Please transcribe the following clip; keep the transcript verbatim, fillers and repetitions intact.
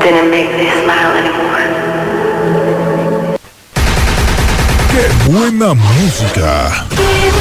gonna make me smile anymore. ¡Qué buena música!